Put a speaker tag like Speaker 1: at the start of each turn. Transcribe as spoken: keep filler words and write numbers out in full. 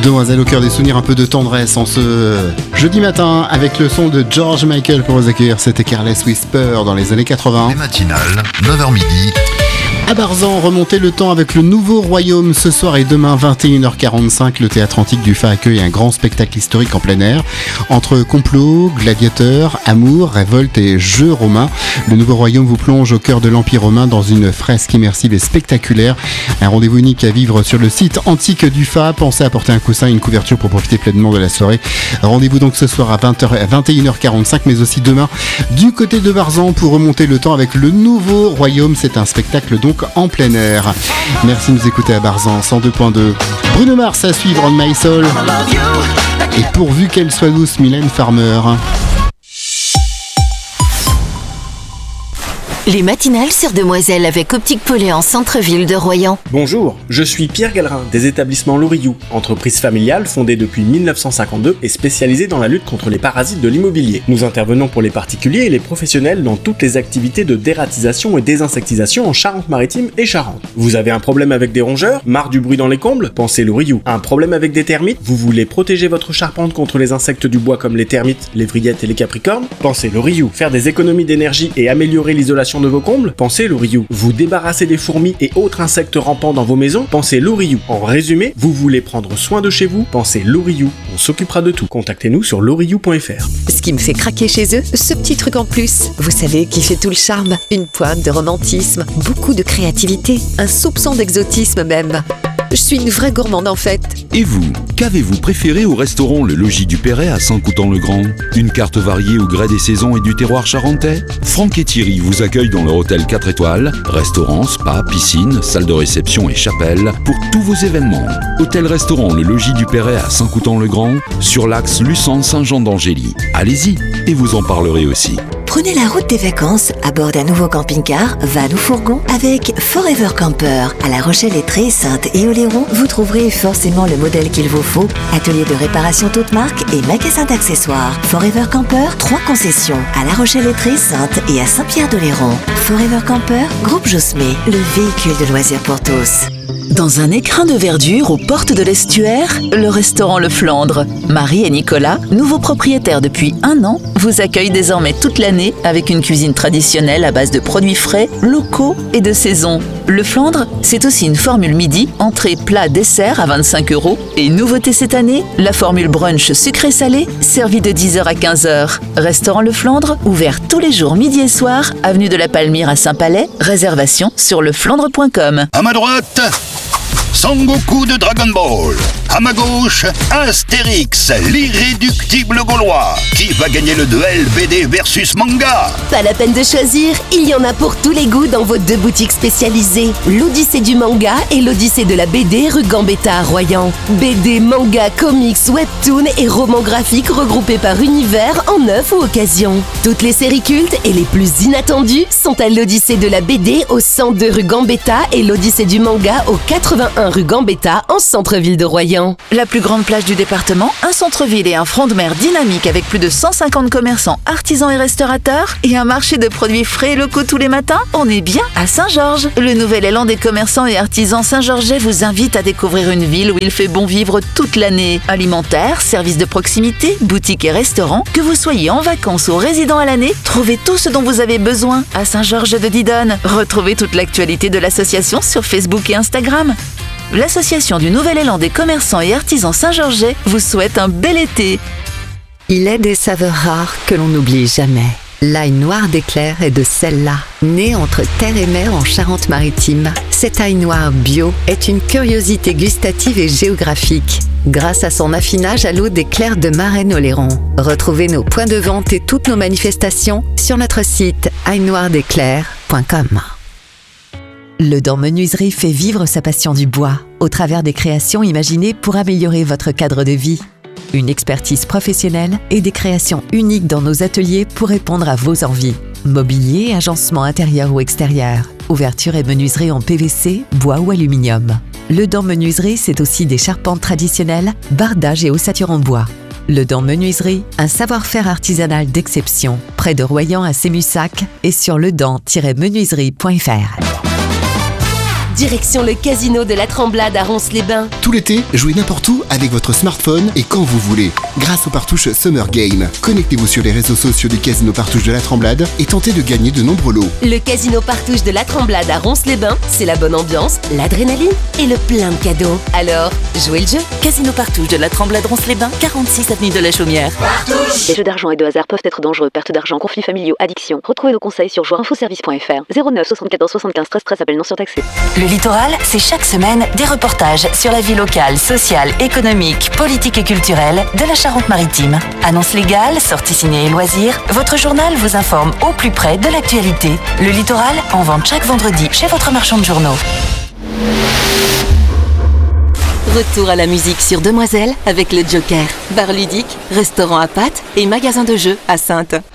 Speaker 1: Demoiselle au cœur des souvenirs, un peu de tendresse en ce jeudi matin avec le son de George Michael pour vous accueillir. C'était Careless Whisper dans les années quatre-vingts.
Speaker 2: Les matinales, neuf heures midi.
Speaker 1: À Barzan, remontez le temps avec le Nouveau Royaume. Ce soir et demain, vingt et une heures quarante-cinq, le Théâtre Antique du Fa accueille un grand spectacle historique en plein air. Entre complots, gladiateurs, amour, révolte et jeux romains, le Nouveau Royaume vous plonge au cœur de l'Empire romain dans une fresque immersive et spectaculaire. Un rendez-vous unique à vivre sur le site antique du Fa. Pensez à porter un coussin et une couverture pour profiter pleinement de la soirée. Rendez-vous donc ce soir à vingt heures, vingt et une heures quarante-cinq, mais aussi demain du côté de Barzan pour remonter le temps avec le Nouveau Royaume. C'est un spectacle donc en plein air. Merci de nous écouter à Barzan cent deux point deux. Bruno Mars à suivre On My Soul. Et pourvu qu'elle soit douce, Mylène Farmer.
Speaker 3: Les matinales sur Demoiselle avec Optique Polé en centre-ville de Royan.
Speaker 4: Bonjour, je suis Pierre Gallerin des établissements Loriou, entreprise familiale fondée depuis mille neuf cent cinquante-deux et spécialisée dans la lutte contre les parasites de l'immobilier. Nous intervenons pour les particuliers et les professionnels dans toutes les activités de dératisation et désinsectisation en Charente-Maritime et Charente. Vous avez un problème avec des rongeurs? Marre du bruit dans les combles? Pensez Loriou. Un problème avec des termites? Vous voulez protéger votre charpente contre les insectes du bois comme les termites, les vrillettes et les capricornes? Pensez Loriou. Faire des économies d'énergie et améliorer l'isolation de vos combles? Pensez Loriou. Vous débarrasser des fourmis et autres insectes rampants dans vos maisons? Pensez Loriou. En résumé, vous voulez prendre soin de chez vous? Pensez Loriou. On s'occupera de tout. Contactez-nous sur loriou point f r.
Speaker 5: Ce qui me fait craquer chez eux, ce petit truc en plus. Vous savez qui fait tout le charme? Une pointe de romantisme, beaucoup de créativité, un soupçon d'exotisme même. Je suis une vraie gourmande en fait.
Speaker 6: Et vous, qu'avez-vous préféré au restaurant Le Logis du Perret à Saint-Coutan-le-Grand? Une carte variée au gré des saisons et du terroir charentais? Franck et Thierry vous accueillent dans leur hôtel quatre étoiles, restaurant, spa, piscine, salle de réception et chapelle pour tous vos événements. Hôtel-restaurant Le Logis du Perret à Saint-Coutan-le-Grand sur l'axe Luçon-Saint-Jean-d'Angély. Allez-y et vous en parlerez aussi.
Speaker 7: Prenez la route des vacances à bord d'un nouveau camping-car, van ou fourgon avec Forever Camper. À La Rochelle-Lettrée, Sainte et Oléron, vous trouverez forcément le modèle qu'il vous faut. Atelier de réparation toute marque et magasin d'accessoires. Forever Camper, trois concessions. À La Rochelle-Lettrée, Sainte et à Saint-Pierre-d'Oléron. Forever Camper, groupe Josmé, le véhicule de loisirs pour tous.
Speaker 8: Dans un écrin de verdure aux portes de l'estuaire, le restaurant Le Flandre. Marie et Nicolas, nouveaux propriétaires depuis un an, vous accueillent désormais toute l'année avec une cuisine traditionnelle à base de produits frais, locaux et de saison. Le Flandre, c'est aussi une formule midi, entrée, plat, dessert à vingt-cinq euros. Et nouveauté cette année, la formule brunch sucré-salé, servie de dix heures à quinze heures. Restaurant Le Flandre, ouvert tous les jours midi et soir, avenue de la Palmyre à Saint-Palais. Réservation sur leflandre point com.
Speaker 9: À ma droite, Sangoku de Dragon Ball. À ma gauche, Astérix, l'irréductible gaulois. Qui va gagner le duel B D versus manga?
Speaker 10: Pas la peine de choisir, il y en a pour tous les goûts dans vos deux boutiques spécialisées. L'Odyssée du manga et l'Odyssée de la B D rue Gambetta à Royan. B D, manga, comics, webtoon et romans graphiques regroupés par univers en neuf ou occasion. Toutes les séries cultes et les plus inattendues sont à l'Odyssée de la B D au cent deux rue Gambetta et l'Odyssée du manga au quatre-vingt-un rue Gambetta en centre-ville de Royan.
Speaker 8: La plus grande plage du département, un centre-ville et un front de mer dynamique avec plus de cent cinquante commerçants, artisans et restaurateurs et un marché de produits frais et locaux tous les matins, on est bien à Saint-Georges. Le nouvel élan des commerçants et artisans saint-georgeais vous invite à découvrir une ville où il fait bon vivre toute l'année. Alimentaire, services de proximité, boutiques et restaurants, que vous soyez en vacances ou résident à l'année, trouvez tout ce dont vous avez besoin à Saint-Georges de Didonne. Retrouvez toute l'actualité de l'association sur Facebook et Instagram. L'association du Nouvel Élan des commerçants et artisans saint-georgeais vous souhaite un bel été.
Speaker 5: Il est des saveurs rares que l'on n'oublie jamais. L'ail noir d'Éclair est de celle-là. Né entre terre et mer en Charente-Maritime, cet ail noir bio est une curiosité gustative et géographique. Grâce à son affinage à l'eau d'Éclair de Marennes-Oléron. Retrouvez nos points de vente et toutes nos manifestations sur notre site ail noir d'éclair point com. Le Dent Menuiserie fait vivre sa passion du bois au travers des créations imaginées pour améliorer votre cadre de vie. Une expertise professionnelle et des créations uniques dans nos ateliers pour répondre à vos envies. Mobilier, agencement intérieur ou extérieur, ouverture et menuiserie en P V C, bois ou aluminium. Le Dent Menuiserie, c'est aussi des charpentes traditionnelles, bardage et ossature en bois. Le Dent Menuiserie, un savoir-faire artisanal d'exception, près de Royan à Sémussac et sur ledent tiret menuiserie point f r.
Speaker 10: Direction le casino de la Tremblade à Ronces-les-Bains.
Speaker 1: Tout l'été, jouez n'importe où avec votre smartphone et quand vous voulez. Grâce au Partouche Summer Game. Connectez-vous sur les réseaux sociaux du Casino Partouche de la Tremblade et tentez de gagner de nombreux lots.
Speaker 10: Le casino Partouche de la Tremblade à Ronces-les-Bains, c'est la bonne ambiance, l'adrénaline et le plein de cadeaux. Alors, jouez le jeu.
Speaker 8: Casino Partouche de la Tremblade Ronces-les-Bains, quarante-six avenue de la Chaumière.
Speaker 11: Partouche. Les jeux d'argent et de hasard peuvent être dangereux. Perte d'argent, conflits familiaux, addiction. Retrouvez nos conseils sur joueur info service point f r. zéro neuf soixante-quatorze soixante-quinze treize treize, appel non surtaxé.
Speaker 8: Le littoral, c'est chaque semaine des reportages sur la vie locale, sociale, économique, politique et culturelle de la Charente-Maritime. Annonces légales, sorties ciné et loisirs, votre journal vous informe au plus près de l'actualité. Le littoral, en vente chaque vendredi chez votre marchand de journaux.
Speaker 10: Retour à la musique sur Demoiselle avec le Joker. Bar ludique, restaurant à pâtes et magasin de jeux à Saintes.